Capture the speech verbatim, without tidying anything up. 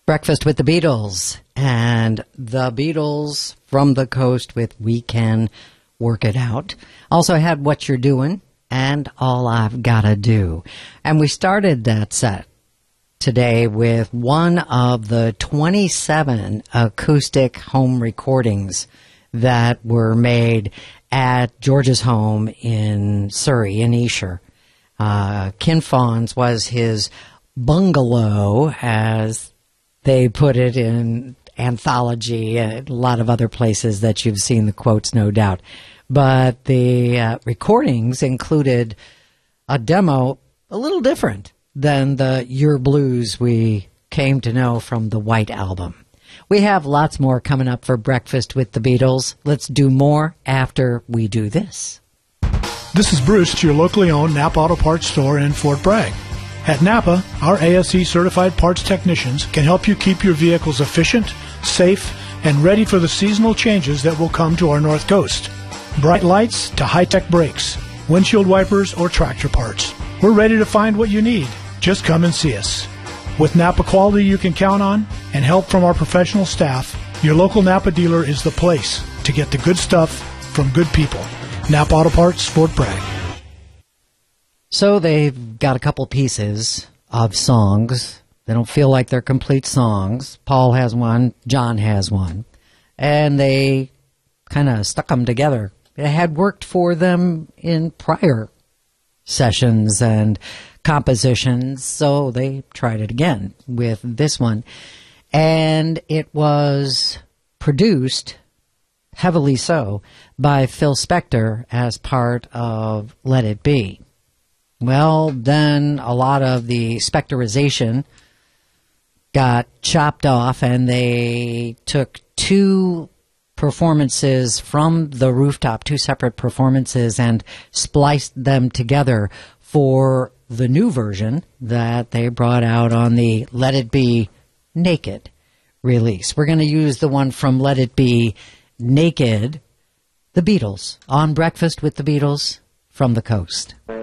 Breakfast with the Beatles, and the Beatles from the Coast with We Can Work It Out. Also had What You're Doing and All I've Gotta Do. And we started that set today with one of the twenty-seven acoustic home recordings that were made at George's home in Surrey, in Esher. Uh, Ken Fawns was his bungalow, as they put it in Anthology, a lot of other places that you've seen the quotes, no doubt. But the uh, recordings included a demo a little different than the Your Blues we came to know from the White Album. We have lots more coming up for Breakfast with the Beatles. Let's do more after we do this. This is Bruce, your locally owned Napa Auto Parts store in Fort Bragg. At Napa, our A S E-certified parts technicians can help you keep your vehicles efficient, safe, and ready for the seasonal changes that will come to our North Coast. Bright lights to high-tech brakes, windshield wipers, or tractor parts. We're ready to find what you need. Just come and see us. With Napa quality you can count on and help from our professional staff, your local Napa dealer is the place to get the good stuff from good people. Napa Auto Parts, Fort Bragg. So they've got a couple pieces of songs. They don't feel like they're complete songs. Paul has one, John has one. And they kind of stuck them together. It had worked for them in prior sessions and compositions, so they tried it again with this one. And it was produced, heavily so, by Phil Spector as part of Let It Be. Well, then a lot of the Spectorization got chopped off, and they took two performances from the rooftop, two separate performances, and spliced them together for the new version that they brought out on the Let It Be Naked release. We're going to use the one from Let It Be Naked, the Beatles, on Breakfast with the Beatles from the Coast.